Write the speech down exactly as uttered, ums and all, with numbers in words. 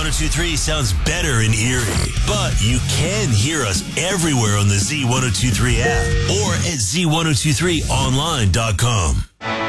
oh two three sounds better in Erie. But you can hear us everywhere on the Z ten twenty-three app or at Z ten twenty-three online dot com.